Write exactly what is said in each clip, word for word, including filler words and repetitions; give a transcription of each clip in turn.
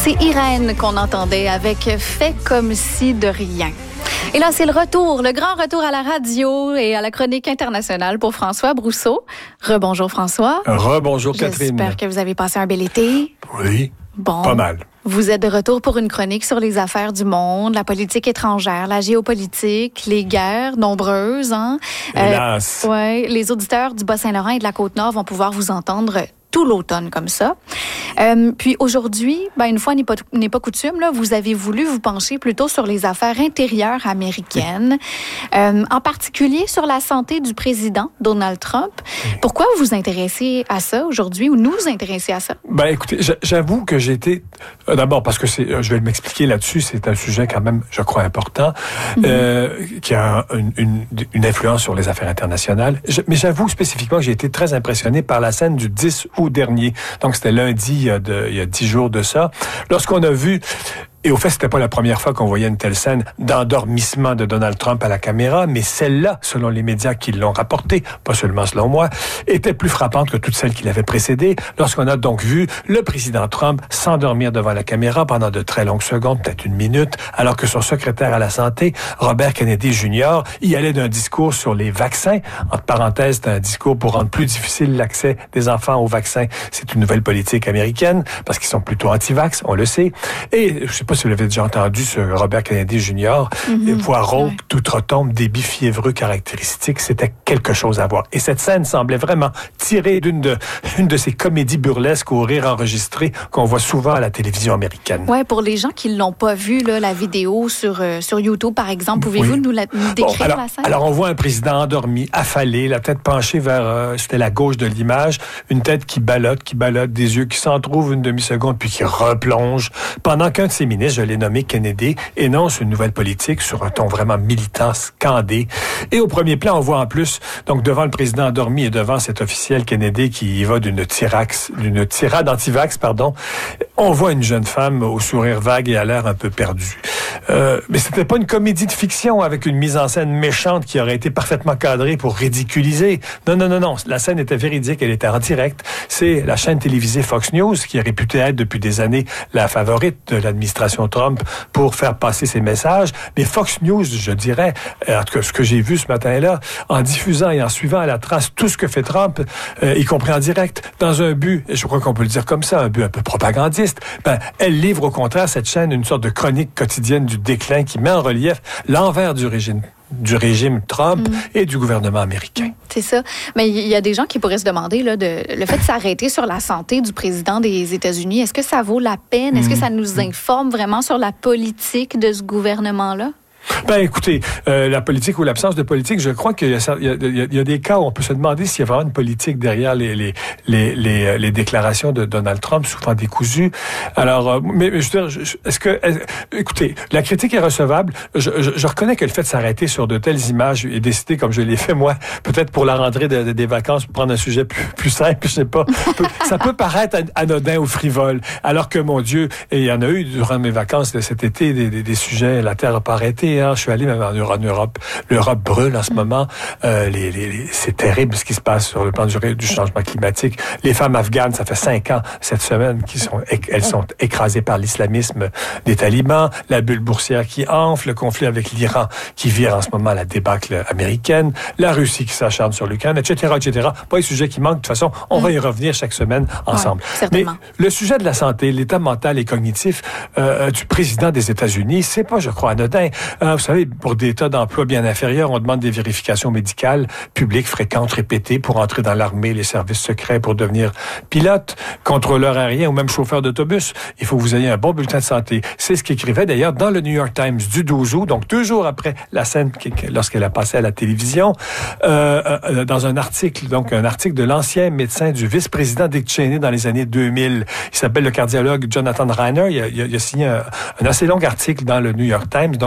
C'est Irène qu'on entendait avec « Fait comme si de rien ». Et là, c'est le retour, le grand retour à la radio et à la chronique internationale pour François Brousseau. Rebonjour François. Rebonjour Catherine. J'espère que vous avez passé un bel été. Oui, bon, pas mal. Vous êtes de retour pour une chronique sur les affaires du monde, la politique étrangère, la géopolitique, les guerres nombreuses. Hein? Hélas. Euh, ouais, les auditeurs du Bas-Saint-Laurent et de la Côte-Nord vont pouvoir vous entendre tout l'automne comme ça. Euh, puis aujourd'hui, ben une fois n'est pas, n'est pas coutume, là, vous avez voulu vous pencher plutôt sur les affaires intérieures américaines, euh, en particulier sur la santé du président Donald Trump. Pourquoi vous vous intéressez à ça aujourd'hui ou nous vous intéressez à ça? Ben écoutez, j'avoue que j'ai été... Euh, d'abord, parce que c'est, je vais m'expliquer là-dessus, c'est un sujet quand même, je crois, important, mm-hmm. euh, qui a une, une, une influence sur les affaires internationales. Je, mais j'avoue spécifiquement que j'ai été très impressionné par la scène du dix août dernier. Donc, c'était lundi, il y a, de, il y a dix jours de ça. Lorsqu'on a vu... Et au fait, c'était pas la première fois qu'on voyait une telle scène d'endormissement de Donald Trump à la caméra, mais celle-là, selon les médias qui l'ont rapporté, pas seulement selon moi, était plus frappante que toutes celles qui l'avaient précédée, lorsqu'on a donc vu le président Trump s'endormir devant la caméra pendant de très longues secondes, peut-être une minute, alors que son secrétaire à la santé, Robert Kennedy junior, y allait d'un discours sur les vaccins. Entre parenthèses, c'est un discours pour rendre plus difficile l'accès des enfants aux vaccins. C'est une nouvelle politique américaine, parce qu'ils sont plutôt anti-vax, on le sait. Et je sais pas si vous l'avez déjà entendu sur Robert Kennedy junior, mm-hmm. voix rauque, ouais. toute retombe, débit fiévreux caractéristique, c'était quelque chose à voir. Et cette scène semblait vraiment tirée d'une de, une de ces comédies burlesques au rire enregistré qu'on voit souvent à la télévision américaine. Ouais, pour les gens qui ne l'ont pas vu, là, la vidéo sur, euh, sur YouTube, par exemple, pouvez-vous oui. nous, la, nous décrire bon, alors, la scène? Alors, on voit un président endormi, affalé, la tête penchée vers, euh, c'était la gauche de l'image, une tête qui ballotte, qui ballotte, des yeux qui s'entrouvent une demi-seconde, puis qui replonge, pendant qu'un de ses ministres, je l'ai nommé Kennedy, énonce une nouvelle politique sur un ton vraiment militant, scandé. Et au premier plan, on voit en plus, donc devant le président endormi et devant cet officiel Kennedy qui y va d'une tirax, d'une tirade anti-vax, pardon, on voit une jeune femme au sourire vague et à l'air un peu perdue. Euh, mais c'était pas une comédie de fiction avec une mise en scène méchante qui aurait été parfaitement cadrée pour ridiculiser. Non, non, non, non. La scène était véridique, elle était en direct. C'est la chaîne télévisée Fox News qui est réputée être depuis des années la favorite de l'administration Trump pour faire passer ses messages. Mais Fox News, je dirais, en tout cas, ce que j'ai vu ce matin-là, en diffusant et en suivant à la trace tout ce que fait Trump, euh, y compris en direct, dans un but, je crois qu'on peut le dire comme ça, un but un peu propagandiste, ben, elle livre au contraire, cette chaîne, une sorte de chronique quotidienne du déclin qui met en relief l'envers du régime du régime Trump mmh. et du gouvernement américain. Mmh, c'est ça. Mais il y a des gens qui pourraient se demander, là, de, le fait de s'arrêter sur la santé du président des États-Unis, est-ce que ça vaut la peine? Est-ce mmh. que ça nous informe vraiment sur la politique de ce gouvernement-là? Ben, écoutez, euh, la politique ou l'absence de politique, je crois qu'il y a, il y a, il y a des cas où on peut se demander s'il y a vraiment une politique derrière les, les, les, les, les déclarations de Donald Trump, souvent décousues. Alors, euh, mais je veux dire, est-ce que, est, écoutez, la critique est recevable. Je, je, je reconnais que le fait de s'arrêter sur de telles images et décider, comme je l'ai fait moi, peut-être pour la rentrée de, de, des vacances, pour prendre un sujet plus, plus simple, je sais pas, peut, ça peut paraître anodin ou frivole, alors que, mon Dieu, et il y en a eu durant mes vacances de cet été, des, des, des sujets, la Terre n'a pas arrêté. Hein, je suis allé même en Europe. L'Europe brûle en ce moment. Euh, les, les, les, c'est terrible ce qui se passe sur le plan du, du changement climatique. Les femmes afghanes, ça fait cinq ans cette semaine qui sont, elles sont écrasées par l'islamisme des talibans. La bulle boursière qui enfle, le conflit avec l'Iran qui vire en ce moment à la débâcle américaine, la Russie qui s'acharne sur l'Ukraine, et cetera, et cetera. Pas les sujets qui manquent. De toute façon, on mm. va y revenir chaque semaine ensemble. Ouais, Mais le sujet de la santé, l'état mental et cognitif euh, du président des États-Unis, c'est pas, je crois, anodin. Euh, vous savez, pour des tas d'emplois bien inférieurs, on demande des vérifications médicales publiques, fréquentes, répétées pour entrer dans l'armée, les services secrets, pour devenir pilote, contrôleur aérien ou même chauffeur d'autobus. Il faut que vous ayez un bon bulletin de santé. C'est ce qu'écrivait d'ailleurs dans le New York Times du douze août, donc deux jours après la scène lorsqu'elle a passé à la télévision, euh, euh, dans un article, donc un article de l'ancien médecin du vice-président Dick Cheney dans les années deux mille. Il s'appelle le cardiologue Jonathan Reiner. Il a, il a, il a signé un, un assez long article dans le New York Times, donc la semaine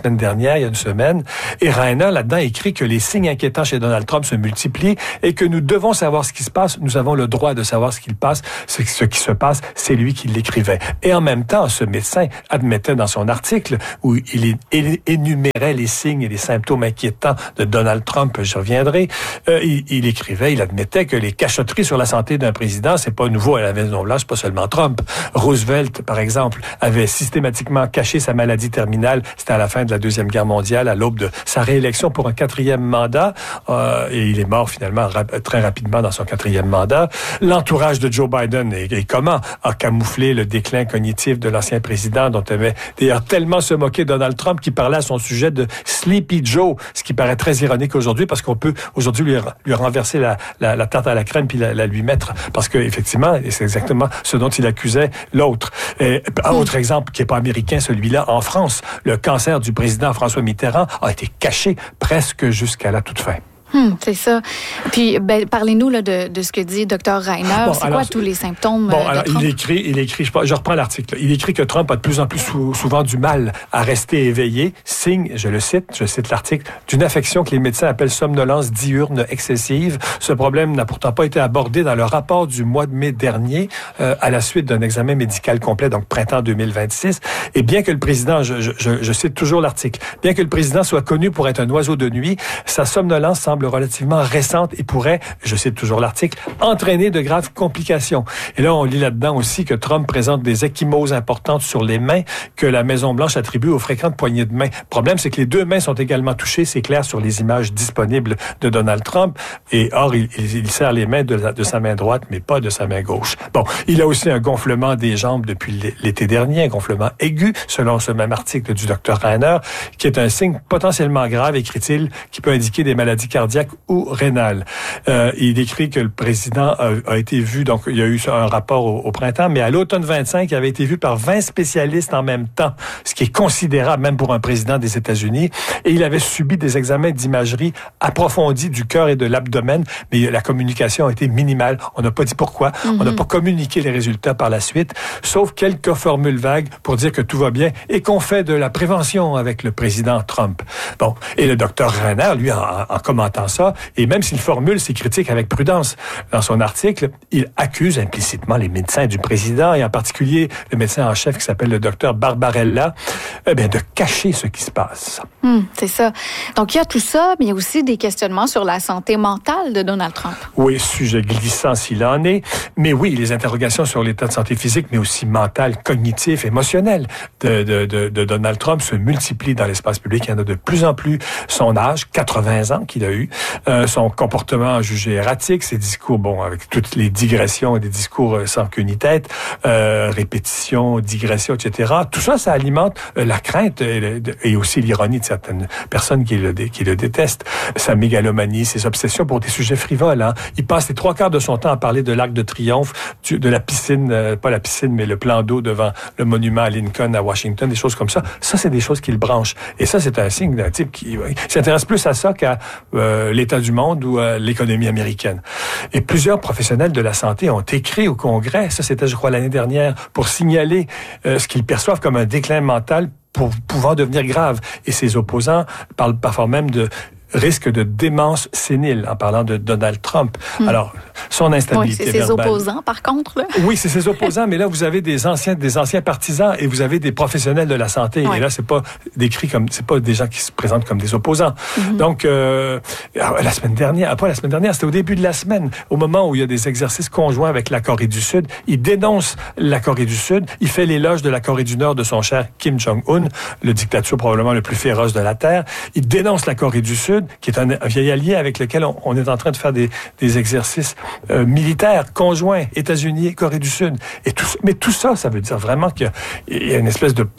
semaine dernière, il y a une semaine, et Reiner, là-dedans, écrit que les signes inquiétants chez Donald Trump se multiplient et que nous devons savoir ce qui se passe. Nous avons le droit de savoir ce qu'il passe. Ce, ce qui se passe, c'est lui qui l'écrivait. Et en même temps, ce médecin admettait dans son article, où il, il énumérait les signes et les symptômes inquiétants de Donald Trump, je reviendrai, euh, il, il écrivait, il admettait que les cachotteries sur la santé d'un président, c'est pas nouveau à la Maison-Blanche, pas seulement Trump. Roosevelt, par exemple, avait systématiquement caché sa maladie terminale. C'était à la fin de la Deuxième Guerre mondiale, à l'aube de sa réélection pour un quatrième mandat. Euh, et il est mort finalement rap- très rapidement dans son quatrième mandat. L'entourage de Joe Biden, et, et comment a camouflé le déclin cognitif de l'ancien président, dont avait d'ailleurs tellement se moqué Donald Trump, qui parlait à son sujet de Sleepy Joe, ce qui paraît très ironique aujourd'hui, parce qu'on peut aujourd'hui lui, lui renverser la, la, la tarte à la crème puis la, la lui mettre, parce que effectivement, et c'est exactement ce dont il accusait l'autre. Et, un autre exemple qui n'est pas américain, celui-là, en France, le cancer du président François Mitterrand a été caché presque jusqu'à la toute fin. Hum, c'est ça. Puis, ben, parlez-nous là, de, de ce que dit docteur Reiner. Bon, c'est alors, quoi tous les symptômes bon, de alors, Trump? Il écrit, il écrit, je, je reprends l'article, il écrit que Trump a de plus en plus sou, souvent du mal à rester éveillé, signe, je le cite, je cite l'article, d'une affection que les médecins appellent somnolence diurne excessive. Ce problème n'a pourtant pas été abordé dans le rapport du mois de mai dernier, euh, à la suite d'un examen médical complet, donc printemps deux mille vingt-six. Et bien que le président, je, je, je, je cite toujours l'article, bien que le président soit connu pour être un oiseau de nuit, sa somnolence semble relativement récente et pourrait, je cite toujours l'article, entraîner de graves complications. Et là, on lit là-dedans aussi que Trump présente des ecchymoses importantes sur les mains que la Maison-Blanche attribue aux fréquentes poignées de main. Le problème, c'est que les deux mains sont également touchées, c'est clair, sur les images disponibles de Donald Trump. Et or, il, il, il serre les mains de, la, de sa main droite, mais pas de sa main gauche. Bon, il a aussi un gonflement des jambes depuis l'été dernier, un gonflement aigu, selon ce même article du docteur Reiner, qui est un signe potentiellement grave, écrit-il, qui peut indiquer des maladies cardiaques ou rénales. Euh, il décrit que le président a, a été vu, donc il y a eu un rapport au, au printemps, mais à l'automne vingt-cinq, il avait été vu par vingt spécialistes en même temps, ce qui est considérable même pour un président des États-Unis. Et il avait subi des examens d'imagerie approfondis du cœur et de l'abdomen, mais la communication a été minimale. On n'a pas dit pourquoi. Mm-hmm. On n'a pas communiqué les résultats par la suite, sauf quelques formules vagues pour dire que tout va bien et qu'on fait de la prévention avec le président Trump. Bon, et le docteur Reiner, lui, en, en commentant ça, et même s'il formule ses critiques avec prudence dans son article, il accuse implicitement les médecins du président, et en particulier le médecin en chef qui s'appelle le docteur Barbarella, eh bien, de cacher ce qui se passe. Hum, c'est ça. Donc, il y a tout ça, mais il y a aussi des questionnements sur la santé mentale de Donald Trump. Oui, sujet glissant s'il en est. Mais oui, les interrogations sur l'état de santé physique, mais aussi mental, cognitif, émotionnel de, de, de, de Donald Trump se multiplient dans l'espace public. Il y en a de plus en plus. Son âge, quatre-vingts ans qu'il a eu, euh, son comportement jugé erratique, ses discours, bon, avec toutes les digressions et des discours sans queue ni tête, euh, répétition, digression, et cetera. Tout ça, ça alimente euh, la crainte et, et aussi l'ironie de certaines personnes qui le, qui le détestent. Sa mégalomanie, ses obsessions pour des sujets frivoles. Hein. Il passe les trois quarts de son temps à parler de l'Arc de Triomphe, du, de la piscine, euh, pas la piscine, mais le plan d'eau devant le monument à Lincoln à Washington, des choses comme ça. Ça, c'est des choses qui le branchent. Et ça, c'est un signe d'un type qui euh, s'intéresse plus à ça qu'à euh, l'état du monde ou à l'économie américaine. Et plusieurs professionnels de la santé ont écrit au Congrès, ça c'était, je crois, l'année dernière, pour signaler euh, ce qu'ils perçoivent comme un déclin mental pour pouvant devenir grave. Et ses opposants parlent parfois même de risque de démence sénile en parlant de Donald Trump. Hmm. Alors, son instabilité oui, c'est ses verbale. opposants, par contre. Là. Oui, c'est ses opposants, mais là, vous avez des anciens, des anciens partisans et vous avez des professionnels de la santé. Oui. Et là, c'est pas décrit comme, c'est pas des gens qui se présentent comme des opposants. Mm-hmm. Donc, euh, la semaine dernière, pas la semaine dernière, c'était au début de la semaine, au moment où il y a des exercices conjoints avec la Corée du Sud. Il dénonce la Corée du Sud. Il fait l'éloge de la Corée du Nord de son cher Kim Jong-un, le dictature probablement le plus féroce de la Terre. Il dénonce la Corée du Sud, qui est un, un vieil allié avec lequel on, on est en train de faire des, des exercices euh, militaires conjoints, États-Unis et Corée du Sud. Et tout, mais tout ça, ça veut dire vraiment qu'il y a, il y a une espèce de,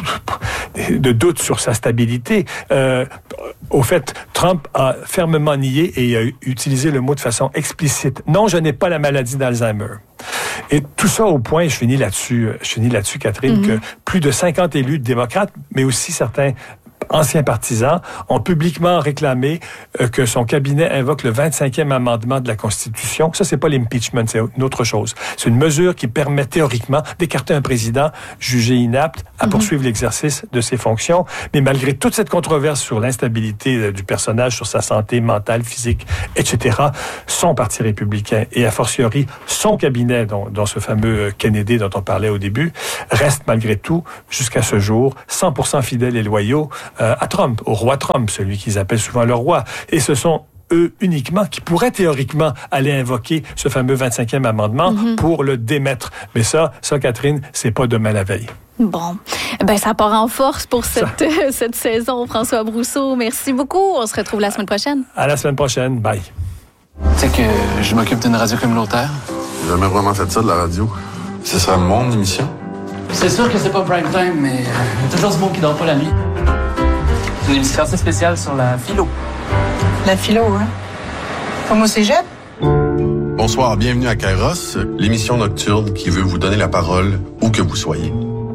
de doute sur sa stabilité. Euh, au fait, Trump a fermement nié et a utilisé le mot de façon explicite. Non, je n'ai pas la maladie d'Alzheimer. Et tout ça au point, je finis là-dessus, je finis là-dessus, Catherine, mm-hmm. que plus de cinquante élus démocrates, mais aussi certains ancien partisan, ont publiquement réclamé euh, que son cabinet invoque le vingt-cinquième amendement de la Constitution. Ça, c'est pas l'impeachment, c'est une autre chose. C'est une mesure qui permet théoriquement d'écarter un président jugé inapte à mm-hmm. poursuivre l'exercice de ses fonctions. Mais malgré toute cette controverse sur l'instabilité euh, du personnage, sur sa santé mentale, physique, et cetera, son parti républicain et a fortiori son cabinet, dont, dont ce fameux Kennedy dont on parlait au début, reste malgré tout, jusqu'à ce jour, cent pour cent fidèles et loyaux euh, à Trump, au roi Trump, celui qu'ils appellent souvent le roi. Et ce sont eux uniquement qui pourraient théoriquement aller invoquer ce fameux vingt-cinquième amendement mm-hmm. pour le démettre. Mais ça, ça, Catherine, c'est pas demain la veille. Bon, ben ça part en force pour cette, cette saison. François Brousseau, merci beaucoup. On se retrouve la semaine prochaine. À la semaine prochaine. Bye. Tu sais que je m'occupe d'une radio communautaire. J'ai jamais vraiment fait ça, de la radio. Ce sera mon émission. C'est sûr que c'est pas prime time, mais il y a toujours du monde qui dort pas la nuit. Une émission assez spéciale sur la philo. La philo, hein? Comme au cégep? Bonsoir, bienvenue à Kairos, l'émission nocturne qui veut vous donner la parole où que vous soyez.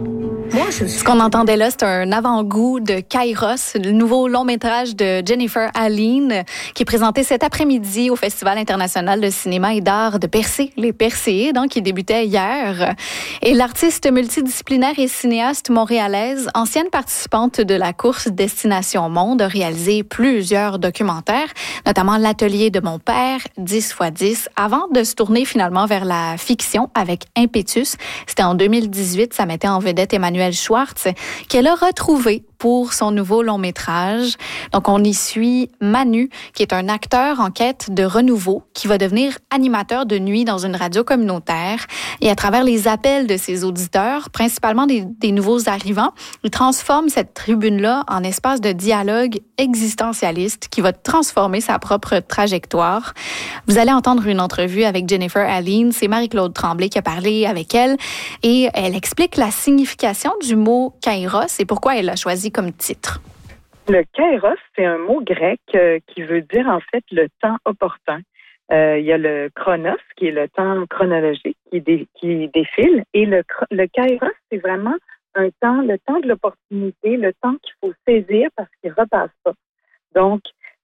Ce qu'on entendait là, c'est un avant-goût de Kairos, le nouveau long-métrage de Jennifer Aline, qui est présenté cet après-midi au Festival international de cinéma et d'art de Percé, les Perséides, donc, qui débutait hier. Et l'artiste multidisciplinaire et cinéaste montréalaise, ancienne participante de la course Destination Monde, a réalisé plusieurs documentaires, notamment L'Atelier de mon père, dix fois dix, avant de se tourner finalement vers la fiction avec Impétus. C'était en deux mille dix-huit, ça mettait en vedette Emmanuel Schwartz, qu'elle a retrouvé pour son nouveau long-métrage. Donc, on y suit Manu, qui est un acteur en quête de renouveau, qui va devenir animateur de nuit dans une radio communautaire. Et à travers les appels de ses auditeurs, principalement des, des nouveaux arrivants, il transforme cette tribune-là en espace de dialogue existentialiste qui va transformer sa propre trajectoire. Vous allez entendre une entrevue avec Jennifer Aline. C'est Marie-Claude Tremblay qui a parlé avec elle. Et elle explique la signification du mot « kairos » et pourquoi elle a choisi comme titre. Le kairos, c'est un mot grec euh, qui veut dire en fait le temps opportun. Euh, il y a le chronos, qui est le temps chronologique qui, dé, qui défile, et le, le kairos, c'est vraiment un temps, le temps de l'opportunité, le temps qu'il faut saisir parce qu'il ne repasse pas. Donc,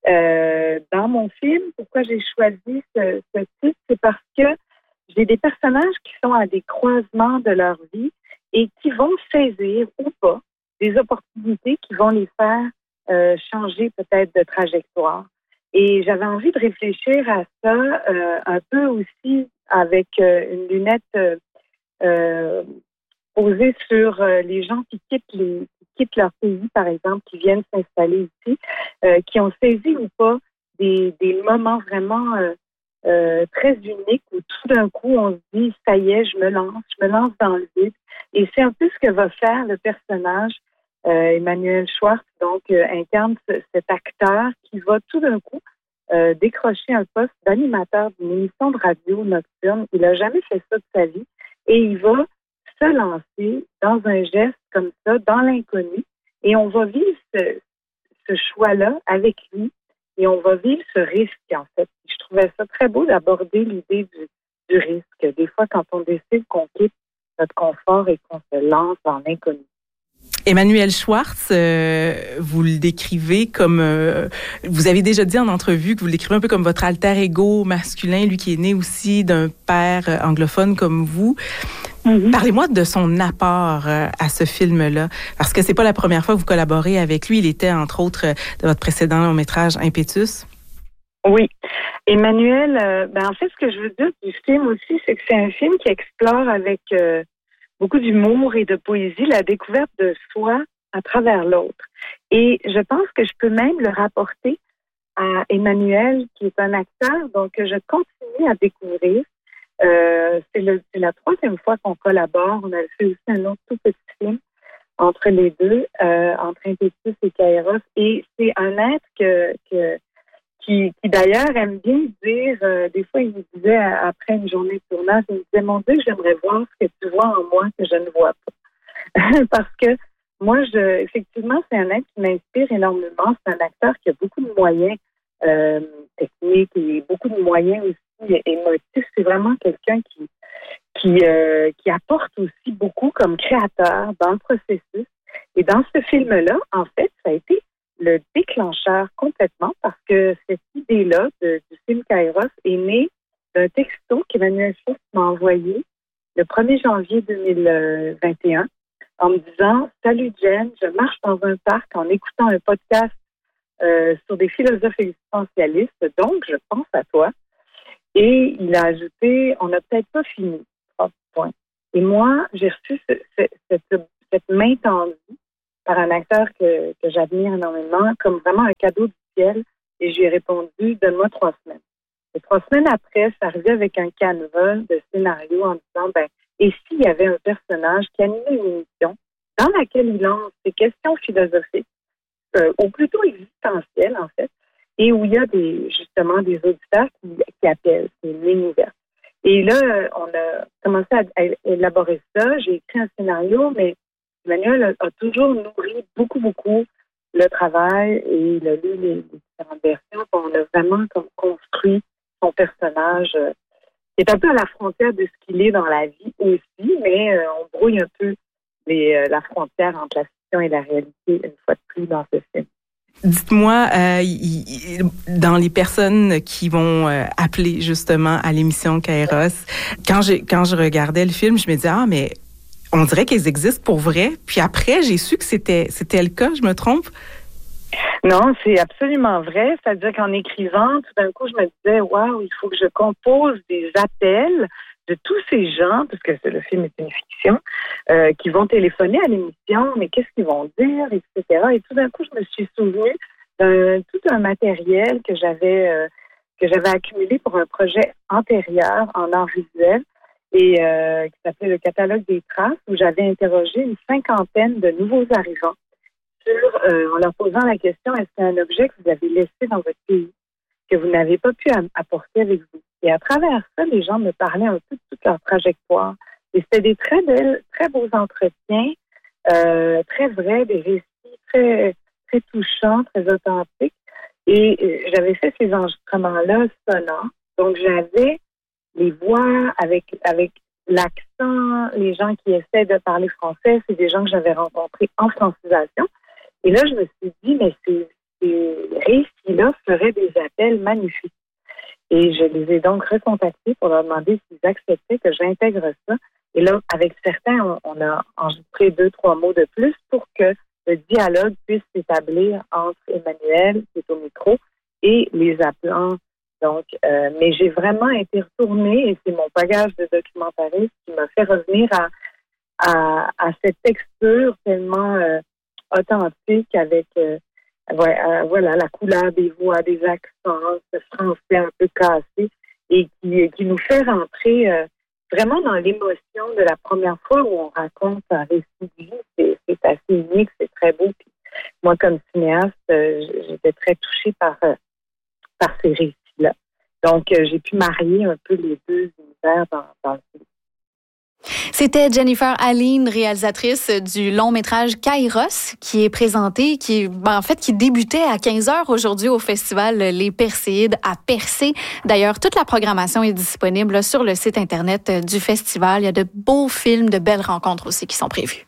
euh, dans mon film, pourquoi j'ai choisi ce, ce titre, c'est parce que j'ai des personnages qui sont à des croisements de leur vie et qui vont saisir ou pas des opportunités qui vont les faire euh, changer peut-être de trajectoire. Et j'avais envie de réfléchir à ça euh, un peu aussi avec euh, une lunette euh, euh, posée sur euh, les gens qui quittent, les, qui quittent leur pays, par exemple, qui viennent s'installer ici, euh, qui ont saisi ou pas des, des moments vraiment euh, euh, très uniques où tout d'un coup on se dit « ça y est, je me lance, je me lance dans le vide ». Et c'est un peu ce que va faire le personnage. Euh, Emmanuel Schwartz, donc, euh, incarne ce, cet acteur qui va tout d'un coup euh, décrocher un poste d'animateur d'une émission de radio nocturne. Il n'a jamais fait ça de sa vie et il va se lancer dans un geste comme ça, dans l'inconnu. Et on va vivre ce, ce choix-là avec lui et on va vivre ce risque, en fait. Je trouvais ça très beau d'aborder l'idée du, du risque. Des fois, quand on décide qu'on quitte notre confort et qu'on se lance dans l'inconnu. Emmanuel Schwartz, euh, vous le décrivez comme... Euh, vous avez déjà dit en entrevue que vous le décrivez un peu comme votre alter ego masculin, lui qui est né aussi d'un père anglophone comme vous. Mm-hmm. Parlez-moi de son apport euh, à ce film-là, parce que c'est pas la première fois que vous collaborez avec lui. Il était, entre autres, euh, de votre précédent long-métrage Impétus. Oui. Emmanuel, euh, ben en fait, ce que je veux dire du film aussi, c'est que c'est un film qui explore avec... Euh, beaucoup d'humour et de poésie, la découverte de soi à travers l'autre. Et je pense que je peux même le rapporter à Emmanuel, qui est un acteur, donc je continue à découvrir. Euh, c'est, le, c'est la troisième fois qu'on collabore. On a fait aussi un autre tout petit film entre les deux, euh, entre Impétus et Kairos. Et c'est un être que, que Qui, qui d'ailleurs aime bien dire, euh, des fois il me disait après une journée de tournage, il me disait « Mon Dieu, j'aimerais voir ce que tu vois en moi que je ne vois pas. » Parce que moi, je, effectivement, c'est un être qui m'inspire énormément. C'est un acteur qui a beaucoup de moyens euh, techniques et beaucoup de moyens aussi émotifs. C'est vraiment quelqu'un qui, qui, euh, qui apporte aussi beaucoup comme créateur dans le processus. Et dans ce film-là, en fait, ça a été le déclencheur complètement parce que cette idée-là de, du film Kairos est née d'un texto qu'Emmanuel Schwartz m'a envoyé le premier janvier deux mille vingt et un en me disant « Salut Jen, je marche dans un parc en écoutant un podcast euh, sur des philosophes existentialistes, donc je pense à toi. » Et il a ajouté « On n'a peut-être pas fini. » Trois points. Et moi, j'ai reçu ce, ce, cette, cette main tendue par un acteur que, que j'admire énormément, comme vraiment un cadeau du ciel, et j'ai répondu « Donne-moi trois semaines. » Et trois semaines après, ça arrivait avec un canevas de scénario en disant « Ben, et s'il y avait un personnage qui animait une émission dans laquelle il lance des questions philosophiques, euh, ou plutôt existentielles en fait, et où il y a des, justement des auditeurs qui, qui appellent, c'est une ligne ouverte. » Et là, on a commencé à, à élaborer ça. J'ai écrit un scénario, mais Emmanuel a, a toujours nourri beaucoup, beaucoup le travail et il a lu les, les différentes versions. On a vraiment comme construit son personnage euh, qui est un peu à la frontière de ce qu'il est dans la vie aussi, mais euh, on brouille un peu les, euh, la frontière entre la fiction et la réalité une fois de plus dans ce film. Dites-moi, euh, y, y, dans les personnes qui vont euh, appeler justement à l'émission Kairos, quand, j'ai, quand je regardais le film, je me disais, ah, mais on dirait qu'elles existent pour vrai. Puis après, j'ai su que c'était, c'était le cas, je me trompe? Non, c'est absolument vrai. C'est-à-dire qu'en écrivant, tout d'un coup, je me disais, waouh, il faut que je compose des appels de tous ces gens, parce que le film est une fiction, euh, qui vont téléphoner à l'émission, mais qu'est-ce qu'ils vont dire, et cetera. Et tout d'un coup, je me suis souvenue d'un tout un matériel que j'avais euh, que j'avais accumulé pour un projet antérieur en art visuel et euh, qui s'appelait le catalogue des traces, où j'avais interrogé une cinquantaine de nouveaux arrivants sur, euh, en leur posant la question, est-ce qu'il y a un objet que vous avez laissé dans votre pays que vous n'avez pas pu apporter avec vous? Et à travers ça, les gens me parlaient un peu de toute leur trajectoire. Et c'était des très belles, très beaux entretiens, euh, très vrais, des récits très, très touchants, très authentiques. Et euh, j'avais fait ces enregistrements-là sonants. Donc, j'avais les voix avec, avec l'accent, les gens qui essaient de parler français, c'est des gens que j'avais rencontrés en francisation. Et là, je me suis dit, mais ces, ces récits-là feraient des appels magnifiques. Et je les ai donc recontactés pour leur demander s'ils acceptaient que j'intègre ça. Et là, avec certains, on, on a enregistré deux, trois mots de plus pour que le dialogue puisse s'établir entre Emmanuel, qui est au micro, et les appelants. Donc, euh, mais j'ai vraiment été retournée, et c'est mon bagage de documentariste qui m'a fait revenir à, à, à cette texture tellement euh, authentique avec... Euh, Ouais, euh, voilà, la couleur des voix, des accents, ce français un peu cassé et qui, qui nous fait rentrer euh, vraiment dans l'émotion de la première fois où on raconte un récit de vie. C'est, c'est assez unique, c'est très beau. Puis moi, comme cinéaste, euh, j'étais très touchée par, euh, par ces récits-là. Donc, euh, j'ai pu marier un peu les deux univers dans, dans le film. C'était Jennifer Aline, réalisatrice du long-métrage Kairos, qui est présenté, qui ben, en fait, qui débutait à quinze heures aujourd'hui au festival Les Perséides à Percé. D'ailleurs, toute la programmation est disponible sur le site Internet du festival. Il y a de beaux films, de belles rencontres aussi qui sont prévues.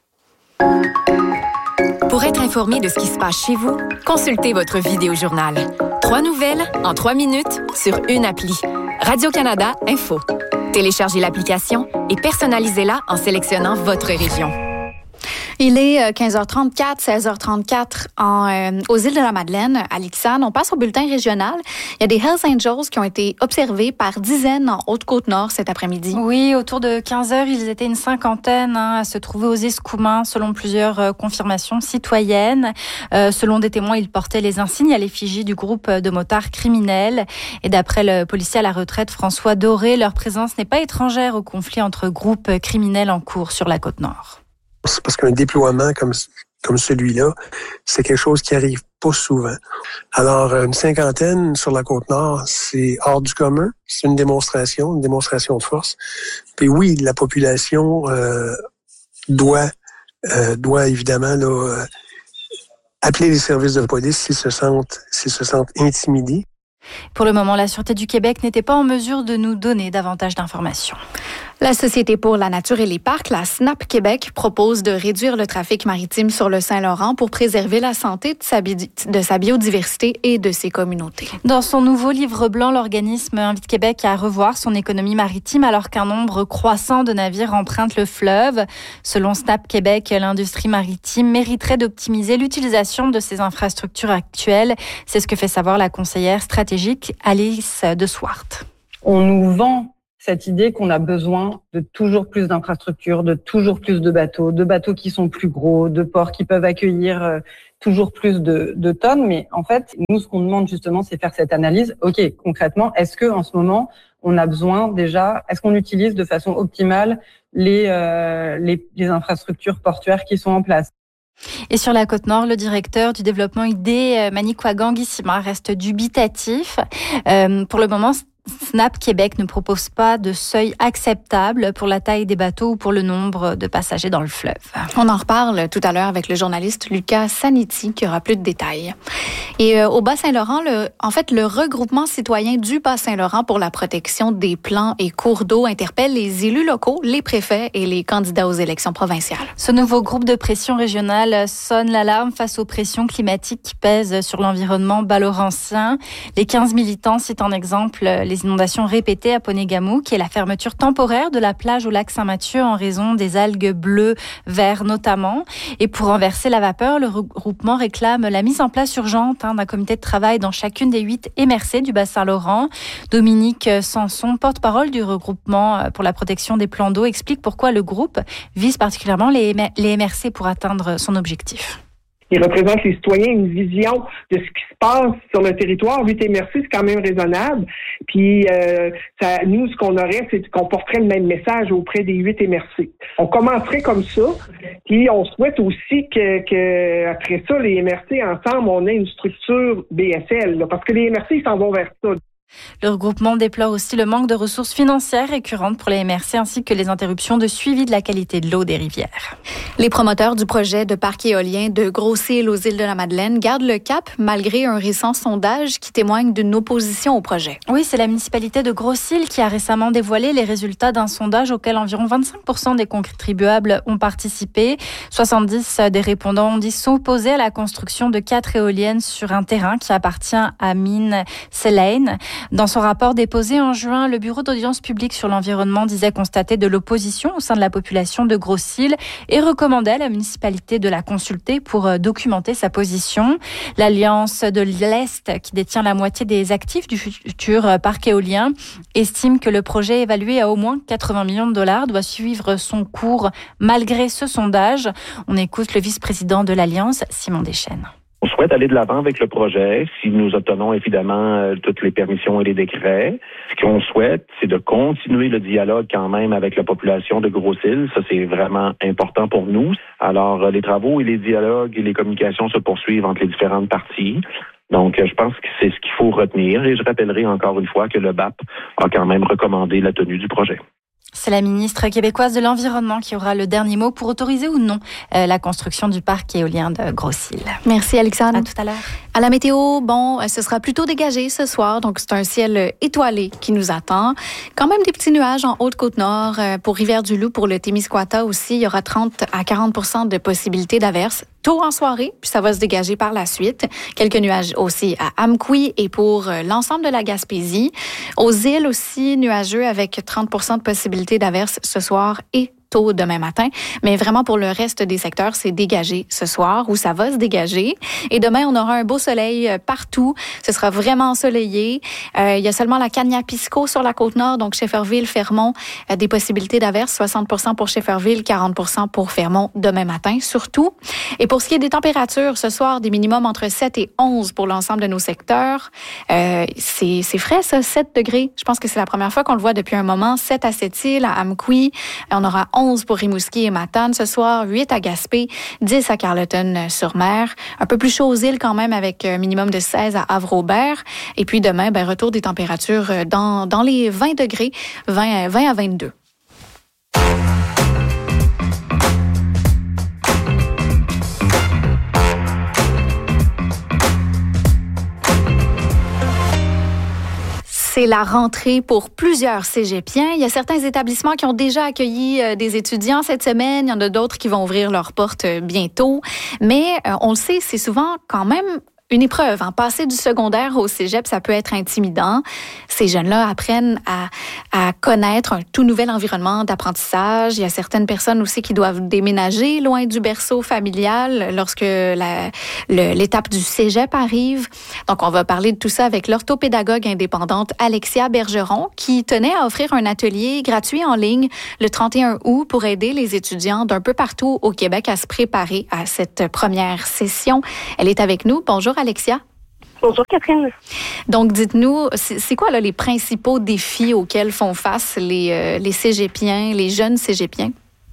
Pour être informé de ce qui se passe chez vous, consultez votre vidéojournal. Trois nouvelles en trois minutes sur une appli. Radio-Canada Info. Téléchargez l'application et personnalisez-la en sélectionnant votre région. Il est quinze heures trente-quatre, seize heures trente-quatre en, euh, aux îles de la Madeleine, à Lixane. On passe au bulletin régional. Il y a des Hells Angels qui ont été observés par dizaines en Haute-Côte-Nord cet après-midi. Oui, autour de quinze heures, ils étaient une cinquantaine hein, à se trouver aux Escoumins, selon plusieurs euh, confirmations citoyennes. Euh, selon des témoins, ils portaient les insignes à l'effigie du groupe de motards criminels. Et d'après le policier à la retraite François Doré, leur présence n'est pas étrangère au conflit entre groupes criminels en cours sur la Côte-Nord. C'est parce qu'un déploiement comme, comme celui-là, c'est quelque chose qui arrive pas souvent. Alors, une cinquantaine sur la Côte-Nord, c'est hors du commun. C'est une démonstration, une démonstration de force. Puis oui, la population euh, doit, euh, doit évidemment là, euh, appeler les services de police s'ils se sentent, s'ils se sentent intimidés. Pour le moment, la Sûreté du Québec n'était pas en mesure de nous donner davantage d'informations. La Société pour la nature et les parcs, la S N A P Québec, propose de réduire le trafic maritime sur le Saint-Laurent pour préserver la santé de sa, bi- de sa biodiversité et de ses communautés. Dans son nouveau livre blanc, l'organisme invite Québec à revoir son économie maritime alors qu'un nombre croissant de navires empruntent le fleuve. Selon S N A P Québec, l'industrie maritime mériterait d'optimiser l'utilisation de ses infrastructures actuelles. C'est ce que fait savoir la conseillère stratégique Alice de Swart. On nous vend cette idée qu'on a besoin de toujours plus d'infrastructures, de toujours plus de bateaux, de bateaux qui sont plus gros, de ports qui peuvent accueillir euh, toujours plus de, de tonnes. Mais en fait, nous, ce qu'on demande justement, c'est faire cette analyse. OK, concrètement, est-ce que en ce moment, on a besoin déjà, est-ce qu'on utilise de façon optimale les, euh, les, les infrastructures portuaires qui sont en place? Et sur la Côte-Nord, le directeur du développement I D, Manicouagan Guissima, reste dubitatif. Euh, pour le moment, S N A P Québec ne propose pas de seuil acceptable pour la taille des bateaux ou pour le nombre de passagers dans le fleuve. On en reparle tout à l'heure avec le journaliste Lucas Saniti qui aura plus de détails. Et euh, au Bas-Saint-Laurent, le, en fait, le regroupement citoyen du Bas-Saint-Laurent pour la protection des plans et cours d'eau interpelle les élus locaux, les préfets et les candidats aux élections provinciales. Ce nouveau groupe de pression régionale sonne l'alarme face aux pressions climatiques qui pèsent sur l'environnement bas-laurentien. Les quinze militants citent en exemple les inondations répétées à Ponégamou, et la fermeture temporaire de la plage au lac Saint-Mathieu en raison des algues bleues, verts notamment. Et pour renverser la vapeur, le regroupement réclame la mise en place urgente hein, d'un comité de travail dans chacune des huit M R C du Bas-Saint-Laurent. Dominique Sanson, porte-parole du regroupement pour la protection des plans d'eau, explique pourquoi le groupe vise particulièrement les M R C pour atteindre son objectif. Il représente les citoyens une vision de ce qui se passe sur le territoire. huit M R C, c'est quand même raisonnable. Puis, euh, ça, nous, ce qu'on aurait, c'est qu'on porterait le même message auprès des huit M R C. On commencerait comme ça. Puis, on souhaite aussi que, que après ça, les M R C, ensemble, on ait une structure B S L. Là, parce que les M R C, ils s'en vont vers ça. Le regroupement déplore aussi le manque de ressources financières récurrentes pour les M R C ainsi que les interruptions de suivi de la qualité de l'eau des rivières. Les promoteurs du projet de parc éolien de Gros-Île aux îles de la Madeleine gardent le cap malgré un récent sondage qui témoigne d'une opposition au projet. Oui, c'est la municipalité de Gros-Île qui a récemment dévoilé les résultats d'un sondage auquel environ vingt-cinq pour cent des contribuables ont participé. soixante-dix des répondants ont dit s'opposer à la construction de quatre éoliennes sur un terrain qui appartient à Mine Selane. Dans son rapport déposé en juin, le Bureau d'audience publique sur l'environnement disait constater de l'opposition au sein de la population de Gros-Île et recommandait à la municipalité de la consulter pour documenter sa position. L'Alliance de l'Est, qui détient la moitié des actifs du futur parc éolien, estime que le projet évalué à au moins quatre-vingts millions de dollars doit suivre son cours malgré ce sondage. On écoute le vice-président de l'Alliance, Simon Deschênes. On souhaite aller de l'avant avec le projet si nous obtenons évidemment euh, toutes les permissions et les décrets. Ce qu'on souhaite, c'est de continuer le dialogue quand même avec la population de Gros-Île. Ça, c'est vraiment important pour nous. Alors, euh, les travaux et les dialogues et les communications se poursuivent entre les différentes parties. Donc, euh, je pense que c'est ce qu'il faut retenir. Et je rappellerai encore une fois que le B A P a quand même recommandé la tenue du projet. C'est la ministre québécoise de l'Environnement qui aura le dernier mot pour autoriser ou non euh, la construction du parc éolien de Gros-Île. Merci Alexandre. À tout à l'heure. À la météo, bon, ce sera plutôt dégagé ce soir, donc c'est un ciel étoilé qui nous attend. Quand même des petits nuages en Haute-Côte-Nord. Pour Rivière-du-Loup, pour le Témiscouata aussi, il y aura trente à quarante pour cent de possibilités d'averses tôt en soirée, puis ça va se dégager par la suite. Quelques nuages aussi à Amqui et pour l'ensemble de la Gaspésie. Aux îles aussi, nuageux avec trente pour cent de possibilités d'averses ce soir et tôt demain matin. Mais vraiment, pour le reste des secteurs, c'est dégagé ce soir ou ça va se dégager. Et demain, on aura un beau soleil partout. Ce sera vraiment ensoleillé. Euh, il y a seulement la Cagna-Pisco sur la Côte-Nord, donc Shefferville, Fermont, euh, des possibilités d'averses. soixante pour cent pour Shefferville, quarante pour cent pour Fermont demain matin, surtout. Et pour ce qui est des températures, ce soir, des minimums entre sept et onze pour l'ensemble de nos secteurs. Euh, c'est, c'est frais, ça, sept degrés. Je pense que c'est la première fois qu'on le voit depuis un moment. sept à Sept-Îles, à Amqui. On aura onze pour Rimouski et Matane ce soir, huit à Gaspé, dix à Carleton-sur-Mer. Un peu plus chaud aux îles quand même avec un minimum de seize à Havre-Aubert. Et puis demain, ben, retour des températures dans, dans les vingt degrés, vingt, vingt à vingt-deux. C'est la rentrée pour plusieurs cégepiens. Il y a certains établissements qui ont déjà accueilli euh, des étudiants cette semaine. Il y en a d'autres qui vont ouvrir leurs portes euh, bientôt. Mais euh, on le sait, c'est souvent quand même une épreuve. En passer du secondaire au cégep, ça peut être intimidant. Ces jeunes-là apprennent à, à connaître un tout nouvel environnement d'apprentissage. Il y a certaines personnes aussi qui doivent déménager loin du berceau familial lorsque la, le, l'étape du cégep arrive. Donc, on va parler de tout ça avec l'orthopédagogue indépendante Alexia Bergeron, qui tenait à offrir un atelier gratuit en ligne le trente et un août pour aider les étudiants d'un peu partout au Québec à se préparer à cette première session. Elle est avec nous. Bonjour, Alexia. Bonjour Catherine. Donc, dites-nous, c'est, c'est quoi là, les principaux défis auxquels font face les, euh, les cégepiens, les jeunes cégepiens?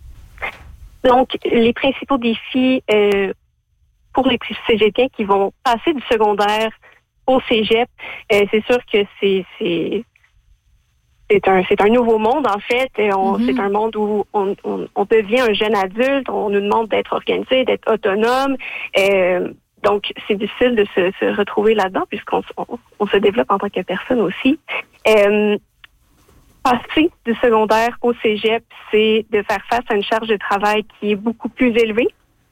Donc, les principaux défis euh, pour les cégepiens qui vont passer du secondaire au cégep, euh, c'est sûr que c'est, c'est, c'est, un, c'est un nouveau monde, en fait. On, mm-hmm. C'est un monde où on, on, on devient un jeune adulte, on nous demande d'être organisé, d'être autonome. Euh, Donc, c'est difficile de se, se retrouver là-dedans puisqu'on on, on se développe en tant que personne aussi. Euh, passer du secondaire au cégep, c'est de faire face à une charge de travail qui est beaucoup plus élevée.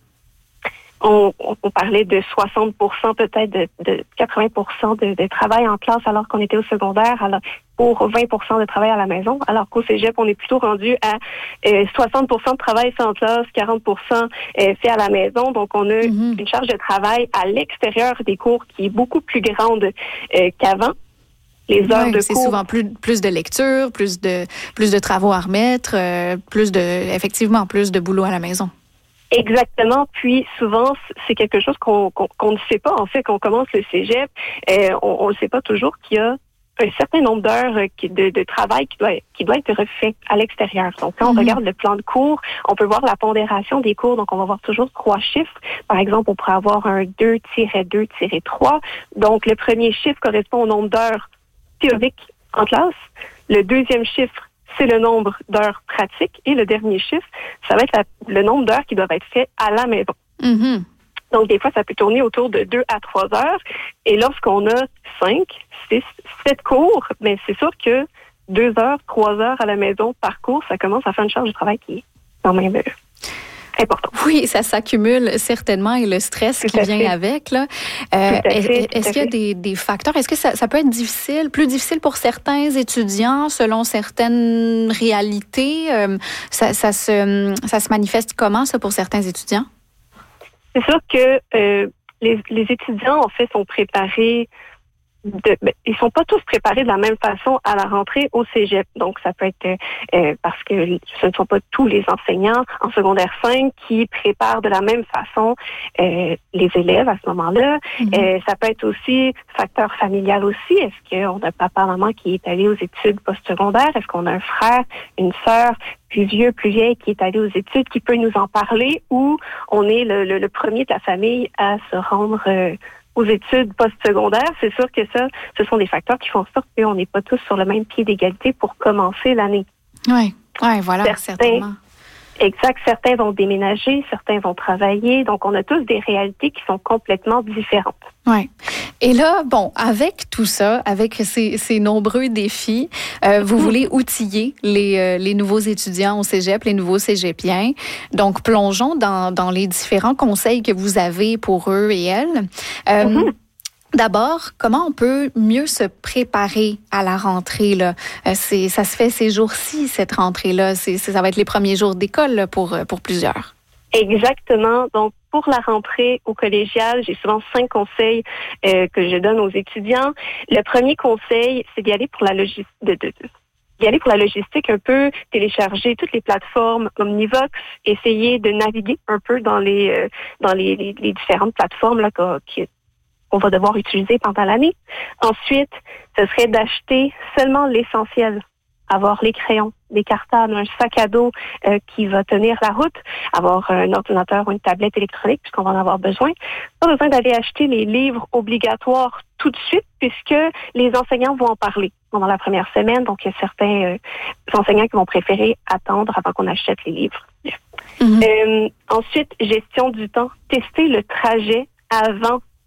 On, on, on parlait de soixante pour cent, peut-être de, de quatre-vingts pour cent de, de travail en classe alors qu'on était au secondaire, alors pour vingt pour cent de travail à la maison, alors qu'au cégep, on est plutôt rendu à euh, soixante pour cent de travail fait en classe, quarante pour cent euh, fait à la maison. Donc, on a mm-hmm. une charge de travail à l'extérieur des cours qui est beaucoup plus grande euh, qu'avant. Les heures oui, de c'est cours. souvent plus, plus de lecture, plus de, plus de travaux à remettre, euh, plus de, effectivement, plus de boulot à la maison. Exactement. Puis souvent, c'est quelque chose qu'on, qu'on, qu'on ne sait pas. En fait, qu'on commence le cégep, euh, on ne sait pas toujours qu'il y a un certain nombre d'heures de, de travail qui doit, qui doit être refait à l'extérieur. Donc, quand on mm-hmm. regarde le plan de cours, on peut voir la pondération des cours. Donc, on va voir toujours trois chiffres. Par exemple, on pourrait avoir un deux deux trois. Donc, le premier chiffre correspond au nombre d'heures théoriques en classe. Le deuxième chiffre, c'est le nombre d'heures pratiques. Et le dernier chiffre, ça va être la, le nombre d'heures qui doivent être faites à la maison. Mm-hmm. Donc, des fois, ça peut tourner autour de deux à trois heures. Et lorsqu'on a cinq, six, sept cours, mais c'est sûr que deux heures, trois heures à la maison par cours, ça commence à faire une charge de travail qui est quand même euh, importante. Oui, ça s'accumule certainement et le stress tout qui vient fait. avec. Là. Euh, est, fait, est-ce qu'il y a des, des facteurs? Est-ce que ça, ça peut être difficile, plus difficile pour certains étudiants selon certaines réalités? Euh, ça, ça, se, ça se manifeste comment, ça, pour certains étudiants? C'est sûr que euh, les, les étudiants, en fait, sont préparés de, ben, ils sont pas tous préparés de la même façon à la rentrée au cégep. Donc, ça peut être euh, parce que ce ne sont pas tous les enseignants en secondaire cinq qui préparent de la même façon euh, les élèves à ce moment-là. Mm-hmm. Euh, ça peut être aussi facteur familial aussi. Est-ce qu'on a papa, maman qui est allé aux études postsecondaires? Est-ce qu'on a un frère, une sœur plus vieux, plus vieille qui est allé aux études, qui peut nous en parler, ou on est le, le, le premier de la famille à se rendre euh, aux études postsecondaires? C'est sûr que ça, ce sont des facteurs qui font en sorte qu'on n'est pas tous sur le même pied d'égalité pour commencer l'année. Oui, ouais, voilà, certains, certainement. Exact. Certains vont déménager, certains vont travailler. Donc, on a tous des réalités qui sont complètement différentes. Oui. Et là, bon, avec tout ça, avec ces, ces nombreux défis, euh, vous voulez outiller les, euh, les nouveaux étudiants au cégep, les nouveaux cégepiens. Donc, plongeons dans, dans les différents conseils que vous avez pour eux et elles. Euh, mm-hmm. D'abord, comment on peut mieux se préparer à la rentrée, là? Euh, c'est, ça se fait ces jours-ci, cette rentrée-là. C'est, c'est, ça va être les premiers jours d'école là, pour, pour plusieurs. Exactement. Donc, pour la rentrée au collégial, j'ai souvent cinq conseils euh, que je donne aux étudiants. Le premier conseil, c'est d'y aller pour la logistique, de, de, de, d'y aller pour la logistique un peu, télécharger toutes les plateformes Omnivox, essayer de naviguer un peu dans les euh, dans les, les, les différentes plateformes là qui qu'on va devoir utiliser pendant l'année. Ensuite, ce serait d'acheter seulement l'essentiel. Avoir les crayons, des cartables, un sac à dos euh, qui va tenir la route, avoir un ordinateur ou une tablette électronique puisqu'on va en avoir besoin. Pas besoin d'aller acheter les livres obligatoires tout de suite puisque les enseignants vont en parler pendant la première semaine. Donc, il y a certains euh, enseignants qui vont préférer attendre avant qu'on achète les livres. Mm-hmm. Euh, ensuite, gestion du temps. Tester le trajet avant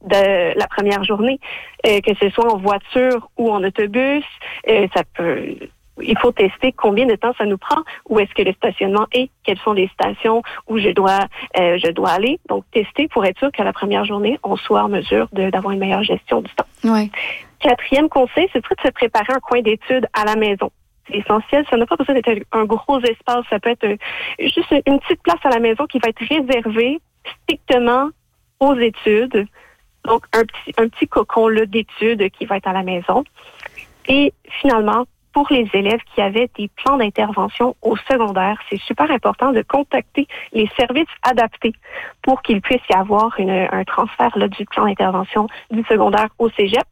de la première journée, euh, que ce soit en voiture ou en autobus. Euh, ça peut, il faut tester combien de temps ça nous prend, où est-ce que le stationnement est, quelles sont les stations où je dois, euh, je dois aller. Donc, tester pour être sûr qu'à la première journée, on soit en mesure de, d'avoir une meilleure gestion du temps. Ouais. Quatrième conseil, c'est de se préparer un coin d'études à la maison. C'est essentiel. Ça n'a pas besoin d'être un gros espace. Ça peut être un, juste une petite place à la maison qui va être réservée strictement aux études. Donc, un petit, un petit cocon là, d'études qui va être à la maison. Et finalement, pour les élèves qui avaient des plans d'intervention au secondaire, c'est super important de contacter les services adaptés pour qu'il puisse y avoir une, un transfert là, du plan d'intervention du secondaire au cégep.